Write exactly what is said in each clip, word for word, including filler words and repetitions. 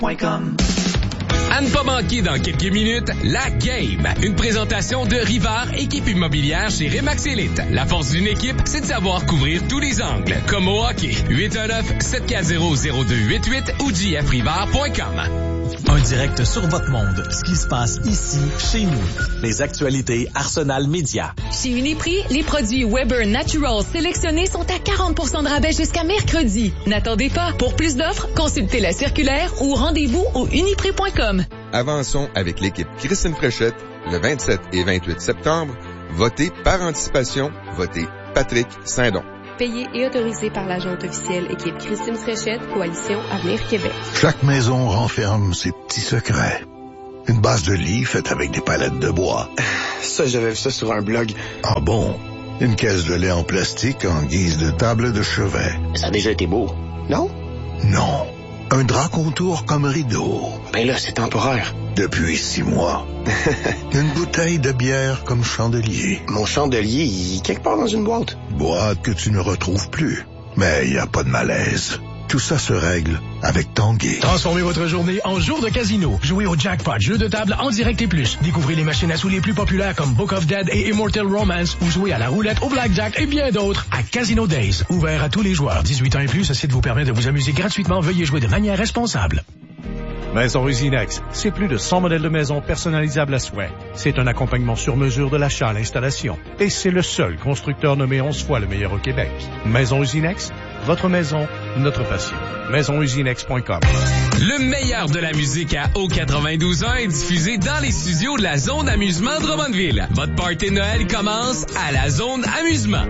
point com. À ne pas manquer dans quelques minutes, la Game. Une présentation de Rivard, équipe immobilière chez Remax Elite. La force d'une équipe, c'est de savoir couvrir tous les angles. Comme au hockey. huit un neuf, sept quatre zéro, zéro deux huit huit ou j f rivard point com. Un direct sur votre monde. Ce qui se passe ici, chez nous. Les actualités Arsenal Média. Chez Uniprix, les produits Weber Naturals sélectionnés sont à quarante pour cent de rabais jusqu'à mercredi. N'attendez pas. Pour plus d'offres, consultez la circulaire ou rendez-vous au uniprix point com. Avançons avec l'équipe Christine Fréchette le vingt-sept et vingt-huit septembre. Votez par anticipation. Votez Patrick Saint-Don. Payé et autorisé par l'agente officielle équipe Christine Fréchette, Coalition Avenir Québec. Chaque maison renferme ses petits secrets. Une base de lit faite avec des palettes de bois. Ça, j'avais vu ça sur un blog. Ah bon? Une caisse de lait en plastique en guise de table de chevet. Ça a déjà été beau, non? Non. Un drap contour comme rideau. Ben là, c'est temporaire. Depuis six mois. Une bouteille de bière comme chandelier. Mon chandelier, il est quelque part dans une boîte. Boîte que tu ne retrouves plus. Mais il n'y a pas de malaise. Tout ça se règle avec Tanguay. Transformez votre journée en jour de casino. Jouez au Jackpot, jeu de table en direct et plus. Découvrez les machines à sous les plus populaires comme Book of Dead et Immortal Romance ou jouez à la roulette, au blackjack et bien d'autres à Casino Days. Ouvert à tous les joueurs. dix-huit ans et plus, ce site vous permet de vous amuser gratuitement. Veuillez jouer de manière responsable. Maison Usinex, c'est plus de cent modèles de maisons personnalisables à souhait. C'est un accompagnement sur mesure de l'achat à l'installation. Et c'est le seul constructeur nommé onze fois le meilleur au Québec. Maison Usinex, votre maison, notre passion. maison usinex point com. Le meilleur de la musique à O quatre-vingt-douze ans est diffusé dans les studios de la Zone Amusement Drummondville. Votre party de Noël commence à la Zone Amusement.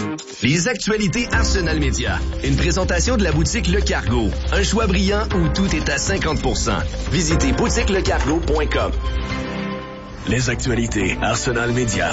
Les actualités Arsenal Média. Une présentation de la boutique Le Cargo. Un choix brillant où tout est à cinquante pour cent. Visitez boutique le cargo point com. Les actualités Arsenal Média.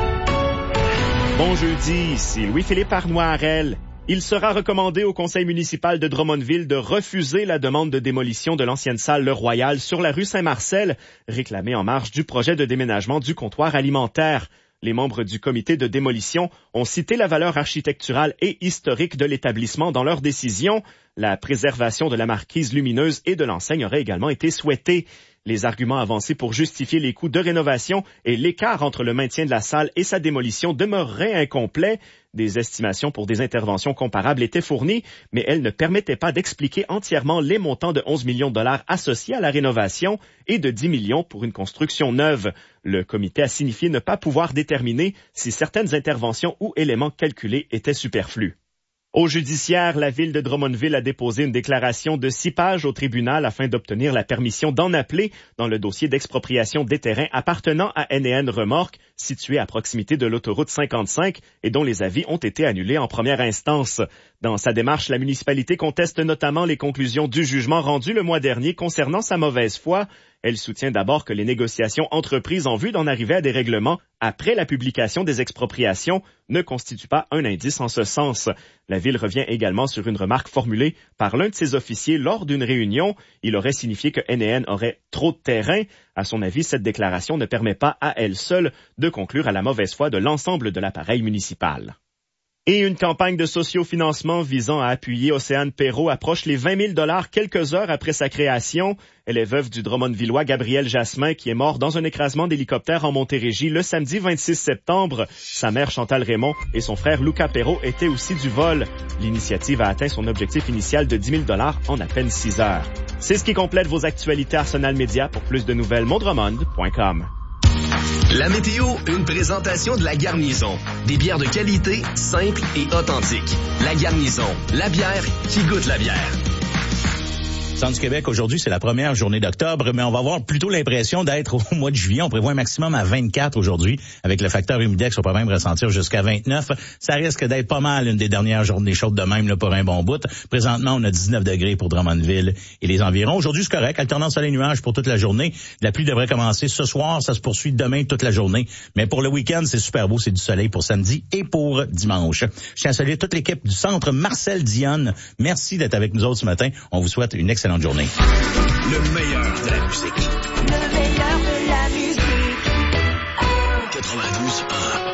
Bon jeudi, ici Louis-Philippe Arnoirel. Il sera recommandé au conseil municipal de Drummondville de refuser la demande de démolition de l'ancienne salle Le Royal sur la rue Saint-Marcel, réclamée en marge du projet de déménagement du comptoir alimentaire. Les membres du comité de démolition ont cité la valeur architecturale et historique de l'établissement dans leur décision. La préservation de la marquise lumineuse et de l'enseigne aurait également été souhaitée. Les arguments avancés pour justifier les coûts de rénovation et l'écart entre le maintien de la salle et sa démolition demeureraient incomplets. Des estimations pour des interventions comparables étaient fournies, mais elles ne permettaient pas d'expliquer entièrement les montants de onze millions de dollars associés à la rénovation et de dix millions pour une construction neuve. Le comité a signifié ne pas pouvoir déterminer si certaines interventions ou éléments calculés étaient superflus. Au judiciaire, la ville de Drummondville a déposé une déclaration de six pages au tribunal afin d'obtenir la permission d'en appeler dans le dossier d'expropriation des terrains appartenant à N et N Remorque, situé à proximité de l'autoroute cinquante-cinq et dont les avis ont été annulés en première instance. Dans sa démarche, la municipalité conteste notamment les conclusions du jugement rendu le mois dernier concernant sa mauvaise foi. Elle soutient d'abord que les négociations entreprises en vue d'en arriver à des règlements après la publication des expropriations ne constituent pas un indice en ce sens. La ville revient également sur une remarque formulée par l'un de ses officiers lors d'une réunion. Il aurait signifié que N et N aurait trop de terrain. À son avis, cette déclaration ne permet pas à elle seule de conclure à la mauvaise foi de l'ensemble de l'appareil municipal. Et une campagne de sociofinancement visant à appuyer Océane Perrault approche les vingt mille dollars quelques heures après sa création. Elle est veuve du Drummondvillois Gabriel Jasmin qui est mort dans un écrasement d'hélicoptère en Montérégie le samedi vingt-six septembre. Sa mère Chantal Raymond et son frère Luca Perrault étaient aussi du vol. L'initiative a atteint son objectif initial de dix mille dollars en à peine six heures. C'est ce qui complète vos actualités Arsenal Média. Pour plus de nouvelles, mondromond point com. La météo, une présentation de La Garnison. Des bières de qualité, simples et authentiques. La Garnison, la bière qui goûte la bière. Centre du Québec, aujourd'hui, c'est la première journée d'octobre, mais on va avoir plutôt l'impression d'être au mois de juillet. On prévoit un maximum à vingt-quatre aujourd'hui, avec le facteur humidex, on peut même ressentir jusqu'à vingt-neuf. Ça risque d'être pas mal une des dernières journées chaudes de même là, pour un bon bout. Présentement, on a dix-neuf degrés pour Drummondville et les environs. Aujourd'hui, c'est correct, alternance soleil-nuages pour toute la journée. La pluie devrait commencer ce soir, ça se poursuit demain toute la journée. Mais pour le week-end, c'est super beau, c'est du soleil pour samedi et pour dimanche. Je tiens à saluer toute l'équipe du centre Marcel Dionne. Merci d'être avec nous autres ce matin. On vous souhaite une excellente journée. Le meilleur de la musique. Le meilleur.